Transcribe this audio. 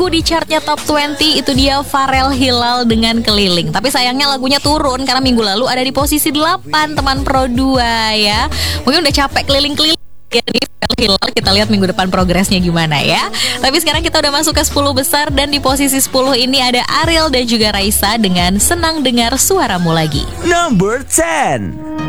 di chartnya Top 20 itu dia Pharrell Hilal dengan Keliling. Tapi sayangnya lagunya turun karena minggu lalu ada di posisi 8 teman Pro 2 ya. Mungkin udah capek keliling-keliling ya nih Pharrell Hilal. Kita lihat minggu depan progresnya gimana ya. Tapi sekarang kita udah masuk ke 10 besar dan di posisi 10 ini ada Ariel dan juga Raisa dengan Senang Dengar Suaramu Lagi. Number 10.